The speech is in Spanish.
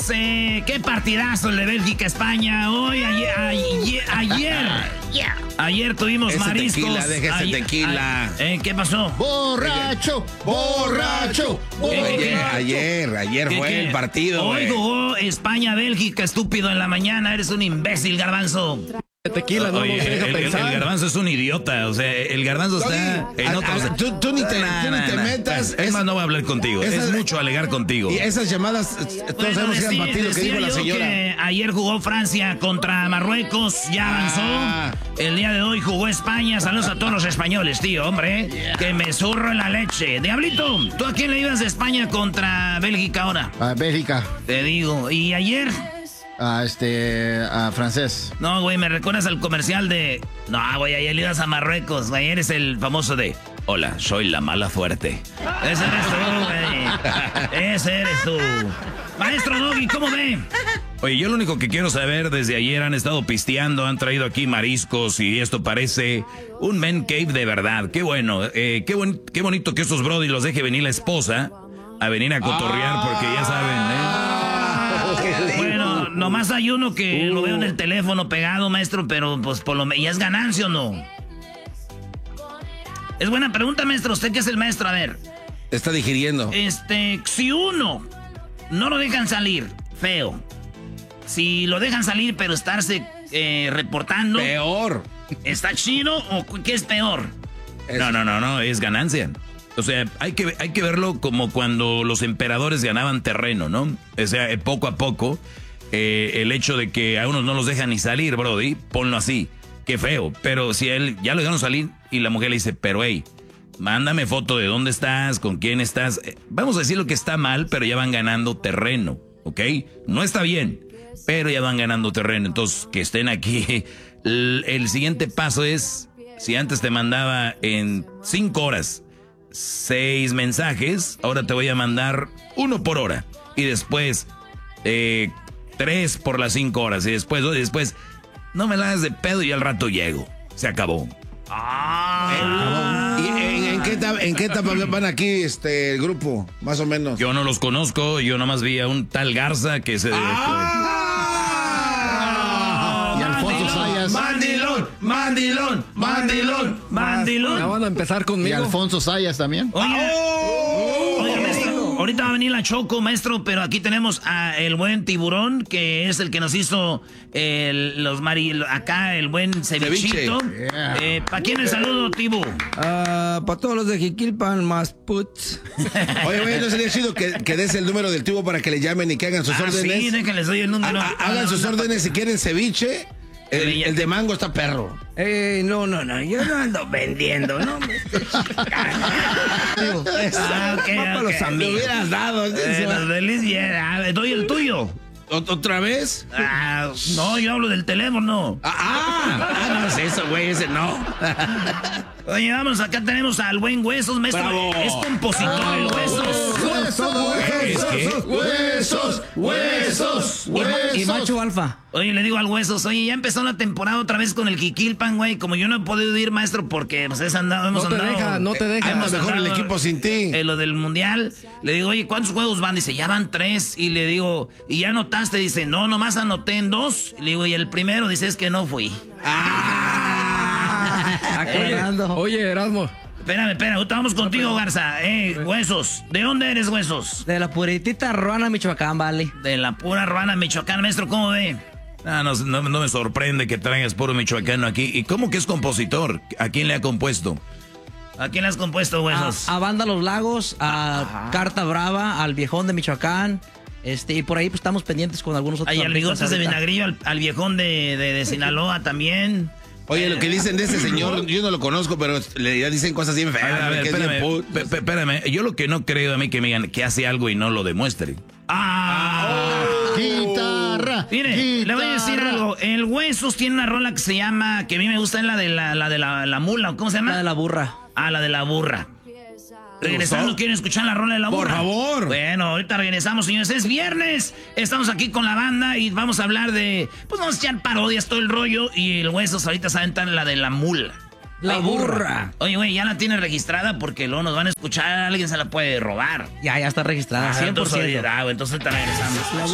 señores, qué partidazo el de Bélgica-España. Hoy, ayer tuvimos ese mariscos. Tequila, deja ese tequila. ¿Qué pasó? ¡Borracho! Ayer fue el partido. Hoy jugó España-Bélgica, estúpido, en la mañana. Eres un imbécil, Garbanzo. Tequila, no Oye, nos deja el pensar. Garbanzo es un idiota. O sea, el Garbanzo está en otros... Tú ni te metas. Es más, no voy a hablar contigo. Es mucho alegar contigo. Y esas llamadas, todos sabemos que eran partidos que dijo la señora. Que ayer jugó Francia contra Marruecos, ya avanzó. El día de hoy jugó España. Saludos a todos los españoles, tío, hombre. Que me zurro en la leche. Diablito, ¿tú a quién le ibas de España contra Bélgica ahora? A Bélgica. Te digo. ¿Y ayer? A francés. No, güey, me recuerdas al comercial de... No, güey, ayer le ibas a Marruecos. Ayer es el famoso de... Hola, soy la mala suerte. Ese eres tú, güey. Ese eres tú. Maestro Doggy, ¿cómo ve? Oye, yo lo único que quiero saber, desde ayer han estado pisteando, han traído aquí mariscos y esto parece un man cave de verdad. Qué bueno, qué bonito que estos brody los deje venir la esposa a venir a cotorrear porque ya saben, Bueno, nomás hay uno que lo veo en el teléfono pegado, maestro, pero pues por lo menos... ¿Ya es ganancia o no? Es buena pregunta, maestro. ¿Usted qué es el maestro? A ver. Está digiriendo. Si uno no lo dejan salir, feo. Si lo dejan salir, pero estarse reportando... Peor. ¿Está chido o qué es peor? No, es ganancia. O sea, hay que verlo como cuando los emperadores ganaban terreno, ¿no? O sea, poco a poco, el hecho de que a unos no los dejan ni salir, brody, ponlo así. Qué feo. Pero si a él ya lo dejaron salir y la mujer le dice, pero hey, mándame foto de dónde estás, con quién estás. Vamos a decir lo que está mal, pero ya van ganando terreno, ¿ok? No está bien, pero ya van ganando terreno. Entonces, que estén aquí. El siguiente paso es, si antes te mandaba en 5 horas 6 mensajes, ahora te voy a mandar 1 por hora. Y después 3 por las 5 horas. Y después 2, y después no me la hagas de pedo y al rato llego. Se acabó. ¿Y en qué etapa van aquí el grupo? Más o menos. Yo no los conozco, yo nomás vi a un tal Garza que se... Y Alfonso Sayas. Mandilón. Ya van a empezar conmigo. Y Alfonso Sayas también. Oye, maestro, ahorita va a venir la Choco, maestro, pero aquí tenemos a el buen Tiburón, que es el que nos hizo acá el buen cevichito. Ceviche. ¿Para quién el saludo, Tibu? Para todos los de Jiquilpan, más puts. Oye, güey, ¿no sería chido que des el número del tubo para que le llamen y que hagan sus órdenes? Sí, déjenles doy el número. Hagan sus órdenes si quieren ceviche. El de mango está perro. No, yo no ando vendiendo, ¿no? Para los amigos. Me hubieras dado. Doy el tuyo. ¿Otra vez? No, yo hablo del teléfono. No es eso, güey, ese no. Oye, vamos, acá tenemos al buen Huesos, maestro. ¡Bravo! Es compositor, el ¡Huesos! Y macho alfa. Oye, le digo al Huesos, oye, ya empezó la temporada otra vez con el Jiquilpan, güey. Como yo no he podido ir, maestro, porque pues hemos andado. No te deja. Hemos mejor el equipo sin ti. Lo del mundial. Le digo, oye, ¿cuántos juegos van? Dice, ya van 3. Y le digo, ¿y ya anotaste? Dice, no, nomás anoté en 2. Le digo, y el primero, dice, es que no fui. Oye, Erasmo. Espérame, ahorita vamos contigo, Garza. Huesos. ¿De dónde eres, Huesos? De la puritita Ruana, Michoacán, vale. De la pura Ruana, Michoacán, maestro, ¿cómo ve? No me sorprende que traigas puro michoacano aquí. ¿Y cómo que es compositor? ¿A quién le ha compuesto? ¿A quién le has compuesto, Huesos? A Banda Los Lagos, a Carta Brava, al Viejón de Michoacán. Y por ahí pues estamos pendientes con algunos otros. Ay, al Bigotes de Vinagrillo, al Viejón de Sinaloa también. Oye, lo que dicen de ese señor, yo no lo conozco, pero le dicen cosas bien feas. A ver, espérame. Yo lo que no creo a mí que me digan que hace algo y no lo demuestre. Guitarra. Mire, le voy a decir algo. El Huesos tiene una rola que se llama, que a mí me gusta, es la de la mula, ¿cómo se llama? La de la burra. La de la burra. Regresando, ¿quieren escuchar la rola de la burra? Por favor. Bueno, ahorita regresamos, señores. Es viernes. Estamos aquí con la banda y vamos a hablar de... Pues vamos a echar parodias, todo el rollo. Y el Huesos ahorita se aventan la de la mula. La burra. Oye, güey, ya la tiene registrada porque luego nos van a escuchar. Alguien se la puede robar. Ya está registrada, 100%. Entonces ahorita regresamos.